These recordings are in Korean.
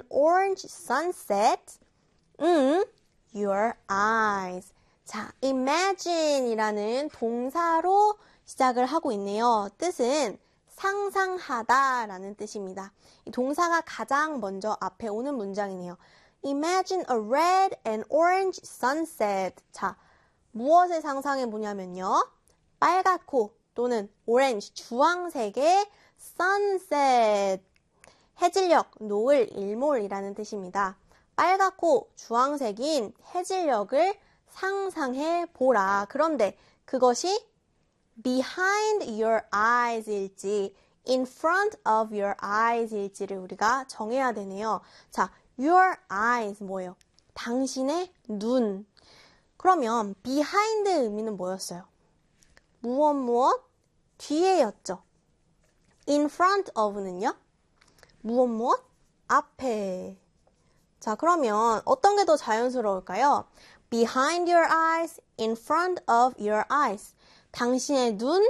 orange sunset your eyes. 자, imagine이라는 동사로 시작을 하고 있네요. 뜻은 상상하다 라는 뜻입니다. 이 동사가 가장 먼저 앞에 오는 문장이네요. Imagine a red and orange sunset. 자, 무엇을 상상해 보냐면요. 빨갛고 또는 orange, 주황색의 sunset. 해질녘, 노을, 일몰이라는 뜻입니다. 빨갛고 주황색인 해질녘을 상상해 보라. 그런데 그것이 behind your eyes일지 in front of your eyes일지를 우리가 정해야 되네요. 자, your eyes 뭐예요? 당신의 눈. 그러면 behind 의미는 뭐였어요? 무엇 뒤에였죠. in front of는요? 무엇 앞에. 자, 그러면 어떤 게 더 자연스러울까요? behind your eyes, in front of your eyes. 당신의 눈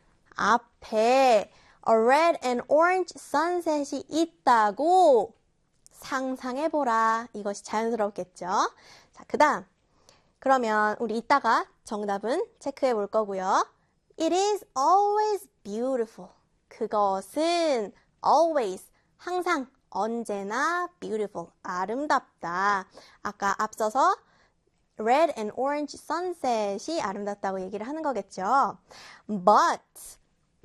앞에 a red and orange sunset이 있다고 상상해보라. 이것이 자연스럽겠죠? 자, 그 다음. 그러면 우리 이따가 정답은 체크해 볼 거고요. It is always beautiful. 그것은 always, 항상, 언제나 beautiful, 아름답다. 아까 앞서서 red and orange sunset이 아름답다고 얘기를 하는 거겠죠. But,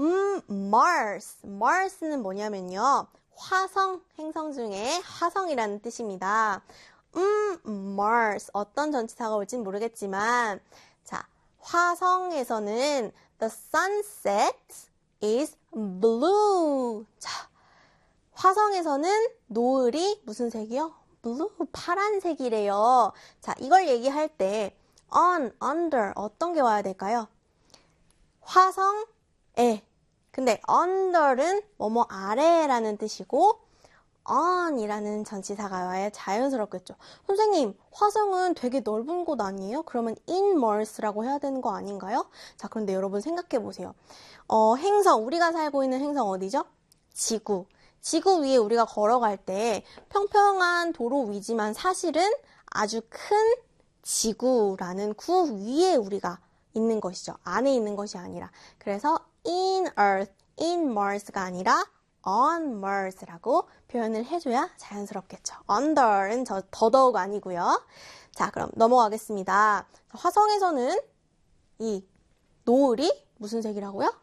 Mars는 뭐냐면요. 화성, 행성 중에 화성이라는 뜻입니다. Mars, 어떤 전치사가 올진 모르겠지만, 자, 화성에서는 the sunset is blue. 자, 화성에서는 노을이 무슨 색이요? blue, 파란색이래요. 자, 이걸 얘기할 때 on, under 어떤 게 와야 될까요? 화성에. 근데 under는 뭐뭐 아래라는 뜻이고 on이라는 전치사가 와야 자연스럽겠죠. 선생님, 화성은 되게 넓은 곳 아니에요? 그러면 in Mars라고 해야 되는 거 아닌가요? 자, 그런데 여러분 생각해 보세요. 행성, 우리가 살고 있는 행성 어디죠? 지구. 지구 위에 우리가 걸어갈 때 평평한 도로 위지만 사실은 아주 큰 지구라는 구 위에 우리가 있는 것이죠. 안에 있는 것이 아니라. 그래서 in Earth, in Mars가 아니라 on Mars라고 표현을 해줘야 자연스럽겠죠. under는 더더욱 아니고요. 자, 그럼 넘어가겠습니다. 화성에서는 이 노을이 무슨 색이라고요?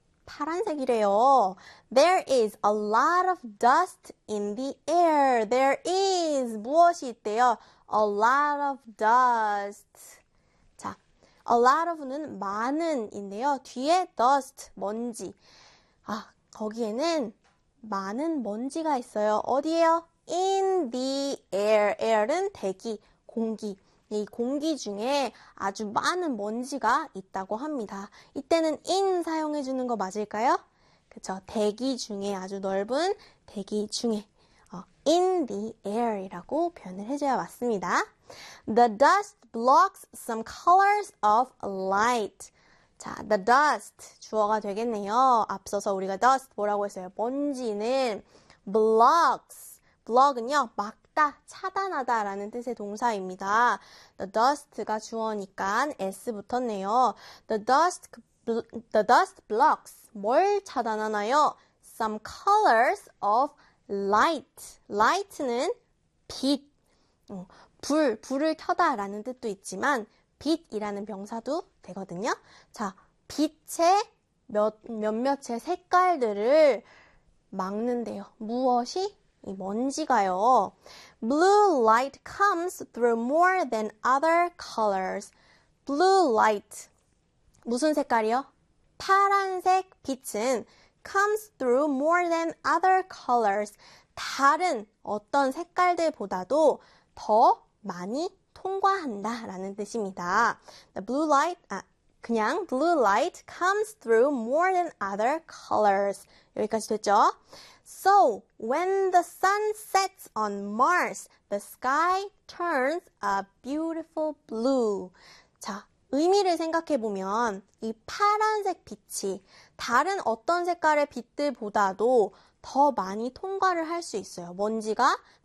파란색이래요. There is a lot of dust in the air. There is 무엇이 있대요? A lot of dust. 자, a lot of는 많은인데요. 뒤에 dust, 먼지. 아, 거기에는 많은 먼지가 있어요. 어디에요? In the air. air는 대기, 공기. 이 공기 중에 아주 많은 먼지가 있다고 합니다. 이때는 in 사용해주는 거 맞을까요? 그쵸? 대기 중에 아주 넓은 대기 중에 in the air이라고 표현을 해줘야 맞습니다. The dust blocks some colors of light. 자, the dust 주어가 되겠네요. 앞서서 우리가 dust 뭐라고 했어요? 먼지는 blocks. block은요, 막다, 차단하다 라는 뜻의 동사입니다. The dust가 주어니까 s 붙었네요. The dust blocks. 뭘 차단하나요? Some colors of light. light는 빛. 불을 켜다 라는 뜻도 있지만 빛이라는 명사도 되거든요. 자, 빛의 몇몇의 색깔들을 막는데요. 무엇이? 이 먼지가요. Blue light comes through more than other colors. Blue light. 무슨 색깔이요? 파란색 빛은 comes through more than other colors. 다른 어떤 색깔들보다도 더 많이 통과한다 라는 뜻입니다. The blue light, 그냥 blue light comes through more than other colors. 여기까지 됐죠? So, when the sun sets on Mars, the sky turns a beautiful blue. 자, 의미를 생각해보면 이 파란색 빛이 다른 어떤 색깔의 빛들보다도 더 많이 통과를 할 수 있어요. 먼지가